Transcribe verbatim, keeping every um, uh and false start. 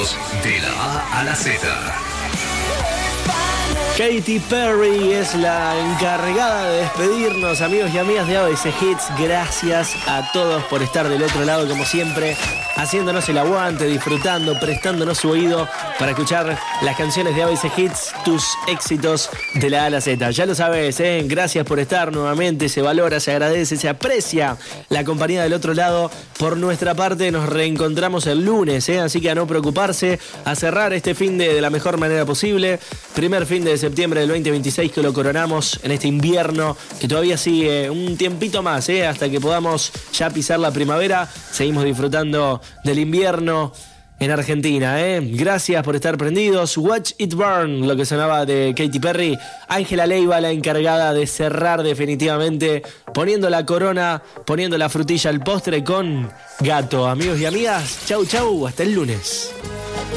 éxitos de la A a la Z. Katy Perry es la encargada de despedirnos, amigos y amigas de A B C Hits. Gracias a todos por estar del otro lado, como siempre, haciéndonos el aguante, disfrutando, prestándonos su oído para escuchar las canciones de A B C Hits, tus éxitos de la A a la Z. Ya lo sabes, ¿eh? Gracias por estar nuevamente, se valora, se agradece, se aprecia la compañía del otro lado. Por nuestra parte, nos reencontramos el lunes, ¿eh? Así que a no preocuparse, a cerrar este fin de, de la mejor manera posible. Primer fin de septiembre del veinte veintiséis que lo coronamos en este invierno que todavía sigue un tiempito más, ¿eh? Hasta que podamos ya pisar la primavera. Seguimos disfrutando del invierno en Argentina, ¿eh? Gracias por estar prendidos. Watch It Burn, lo que sonaba de Katy Perry. Ángela Leiva, la encargada de cerrar definitivamente, poniendo la corona, poniendo la frutilla al postre con Gato. Amigos y amigas, chau chau, hasta el lunes.